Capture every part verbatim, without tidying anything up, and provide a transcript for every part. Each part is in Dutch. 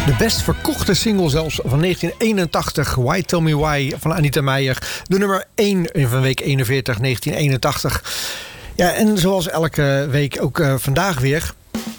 De best verkochte single zelfs van negentien eenentachtig. Why Tell Me Why van Anita Meijer. De nummer één van week eenenveertig, negentien eenentachtig. Ja, en zoals elke week ook uh, vandaag weer.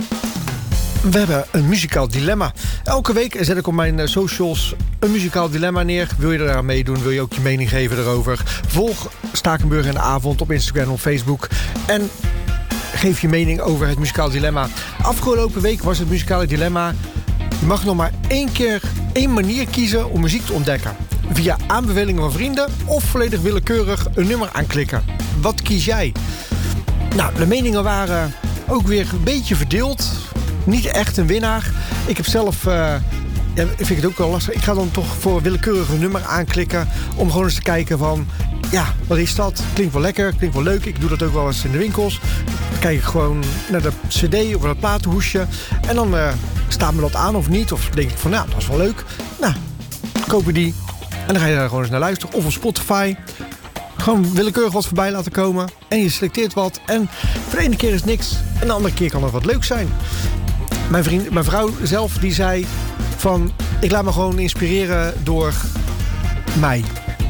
We hebben een muzikaal dilemma. Elke week zet ik op mijn socials een muzikaal dilemma neer. Wil je eraan meedoen? Wil je ook je mening geven erover? Volg Stakenburg in de avond op Instagram of Facebook. En geef je mening over het muzikaal dilemma. Afgelopen week was het muzikale dilemma: je mag nog maar één keer één manier kiezen om muziek te ontdekken. Via aanbevelingen van vrienden of volledig willekeurig een nummer aanklikken. Wat kies jij? Nou, de meningen waren ook weer een beetje verdeeld. Niet echt een winnaar. Ik heb zelf, uh, ja, vind ik het ook wel lastig. Ik ga dan toch voor een willekeurig nummer aanklikken. Om gewoon eens te kijken van, ja, wat is dat? Klinkt wel lekker, klinkt wel leuk. Ik doe dat ook wel eens in de winkels. Dan kijk ik gewoon naar de cd of naar het platenhoesje. En dan uh, staat me dat aan of niet. Of denk ik van, nou, dat is wel leuk. Nou, kopen die. En dan ga je daar gewoon eens naar luisteren. Of op Spotify. Gewoon willekeurig wat voorbij laten komen. En je selecteert wat. En voor de ene keer is niks. En de andere keer kan het wat leuk zijn. Mijn, vriend, mijn vrouw zelf die zei van, ik laat me gewoon inspireren door mij.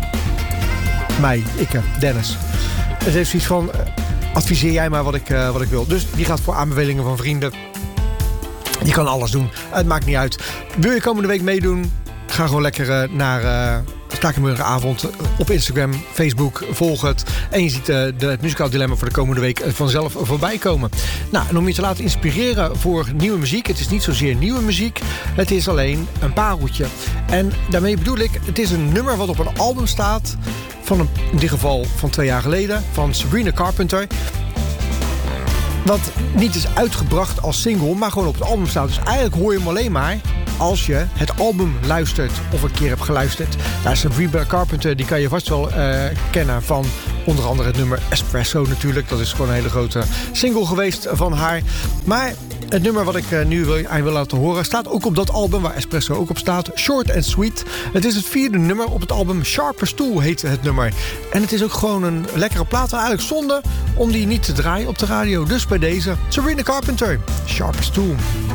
Mij, ik, Dennis. En ze heeft zoiets van, adviseer jij maar wat ik, uh, wat ik wil. Dus die gaat voor aanbevelingen van vrienden. Je kan alles doen. Het maakt niet uit. Wil je komende week meedoen? Ga gewoon lekker uh, naar uh, Stakenburgeravond op Instagram, Facebook. Volg het. En je ziet uh, de, het muzikaal dilemma voor de komende week vanzelf voorbij komen. Nou, en om je te laten inspireren voor nieuwe muziek. Het is niet zozeer nieuwe muziek. Het is alleen een pareltje. En daarmee bedoel ik, het is een nummer wat op een album staat. Van een, in dit geval van twee jaar geleden. Van Sabrina Carpenter. Wat niet is uitgebracht als single, maar gewoon op het album staat. Dus eigenlijk hoor je hem alleen maar als je het album luistert of een keer hebt geluisterd. Nou, Sabrina Carpenter, die kan je vast wel uh, kennen van onder andere het nummer Espresso natuurlijk. Dat is gewoon een hele grote single geweest van haar. Maar het nummer wat ik uh, nu wil, aan wil laten horen staat ook op dat album waar Espresso ook op staat. Short and Sweet. Het is het vierde nummer op het album. Sharper Stool heet het nummer. En het is ook gewoon een lekkere plaat. Eigenlijk zonde om die niet te draaien op de radio. Dus bij deze Sabrina Carpenter. Sharper Stool.